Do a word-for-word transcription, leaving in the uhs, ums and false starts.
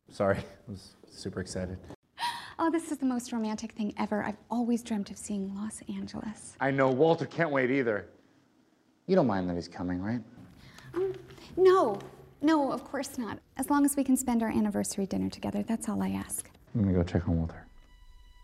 Sorry, I was super excited. Oh, this is the most romantic thing ever. I've always dreamt of seeing Los Angeles. I know, Walter can't wait either. You don't mind that he's coming, right? Um, no, no, of course not. As long as we can spend our anniversary dinner together, that's all I ask. I'm gonna go check on Walter.